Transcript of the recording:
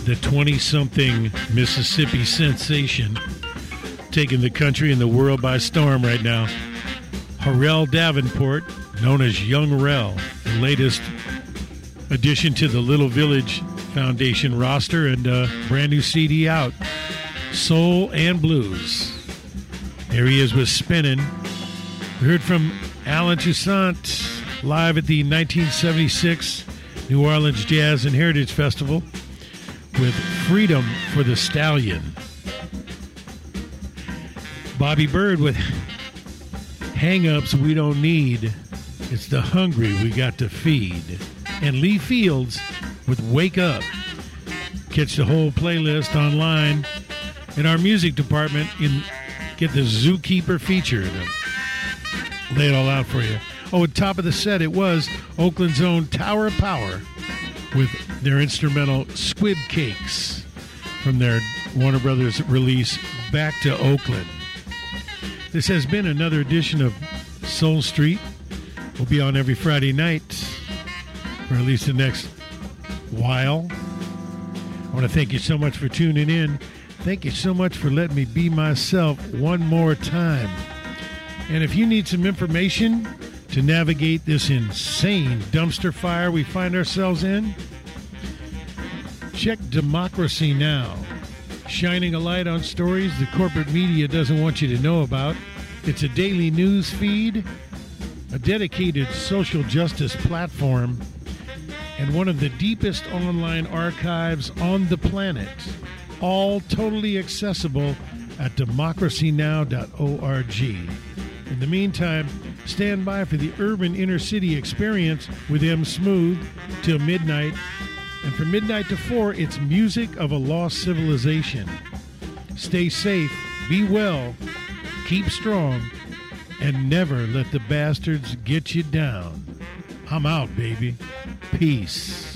the 20-something Mississippi sensation, taking the country and the world by storm right now. Harrell Davenport, known as Young Rel, the latest addition to the Little Village Foundation roster, and a brand new CD out, Soul and Blues. There he is with Spinnin'. We heard from Alan Toussaint live at the 1976 New Orleans Jazz and Heritage Festival with Freedom for the Stallion. Bobby Bird with Hang-Ups We Don't Need. It's the hungry we got to feed. And Lee Fields with Wake Up. Catch the whole playlist online in our music department and get the Zookeeper feature to lay it all out for you. Oh, at top of the set, it was Oakland's own Tower of Power with their instrumental Squib Cakes from their Warner Brothers release Back to Oakland. This has been another edition of Soul Street. We'll be on every Friday night for at least the next while. I want to thank you so much for tuning in. Thank you so much for letting me be myself one more time. And if you need some information to navigate this insane dumpster fire we find ourselves in, check Democracy Now!, shining a light on stories the corporate media doesn't want you to know about. It's a daily news feed, a dedicated social justice platform, and one of the deepest online archives on the planet, all totally accessible at democracynow.org. In the meantime, stand by for the Urban Inner City Experience with M. Smooth till midnight. And from midnight to 4, it's Music of a Lost Civilization. Stay safe, be well, keep strong, and never let the bastards get you down. I'm out, baby. Peace.